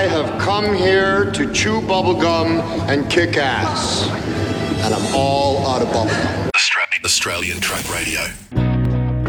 have come here to chew bubblegum and kick ass. And I'm all out of bubblegum. Australian Truck Radio.